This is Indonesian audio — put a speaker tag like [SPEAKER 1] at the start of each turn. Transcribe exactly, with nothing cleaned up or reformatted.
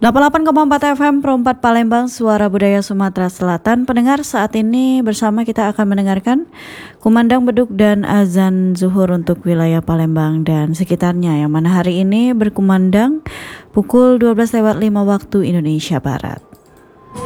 [SPEAKER 1] delapan puluh delapan koma empat F M Pro empat Palembang, Suara Budaya Sumatera Selatan. Pendengar, saat ini bersama kita akan mendengarkan kumandang beduk dan azan zuhur untuk wilayah Palembang dan sekitarnya, yang mana hari ini berkumandang pukul dua belas lewat lima waktu Indonesia Barat.